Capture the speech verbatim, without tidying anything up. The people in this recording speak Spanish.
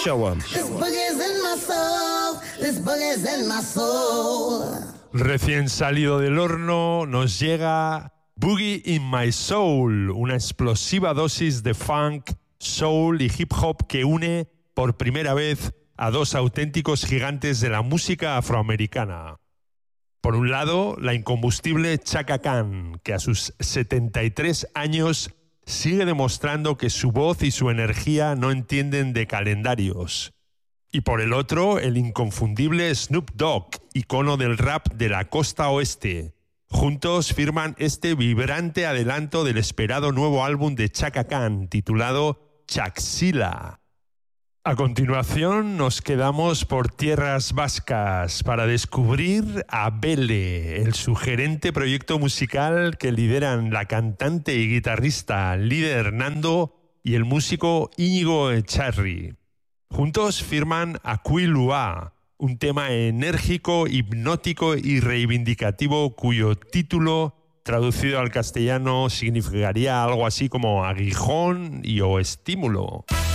Show 'em. This boogie's in my soul. This boogie's in my soul. Recién salido del horno nos llega Boogie in My Soul, una explosiva dosis de funk, soul y hip hop que une por primera vez a dos auténticos gigantes de la música afroamericana. Por un lado, la incombustible Chaka Khan, que a sus setenta y tres años sigue demostrando que su voz y su energía no entienden de calendarios. Y por el otro, el inconfundible Snoop Dogg, icono del rap de la costa oeste. Juntos firman este vibrante adelanto del esperado nuevo álbum de Chaka Khan, titulado Chaxila. A continuación nos quedamos por tierras vascas para descubrir a Bele, el sugerente proyecto musical que lideran la cantante y guitarrista Líder Hernando y el músico Íñigo Echarri. Juntos firman Aquilua, un tema enérgico, hipnótico y reivindicativo cuyo título, traducido al castellano, significaría algo así como aguijón y o estímulo.